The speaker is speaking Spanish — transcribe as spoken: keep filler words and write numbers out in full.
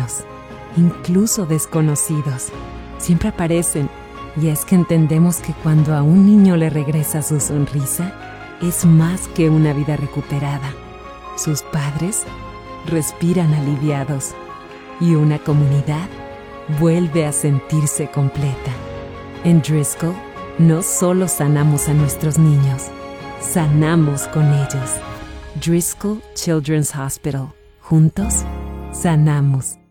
humanos, incluso desconocidos. Siempre aparecen, y es que entendemos que cuando a un niño le regresa su sonrisa, es más que una vida recuperada. Sus padres respiran aliviados y una comunidad vuelve a sentirse completa. En Driscoll no solo sanamos a nuestros niños, sanamos con ellos. Driscoll Children's Hospital. Juntos, sanamos.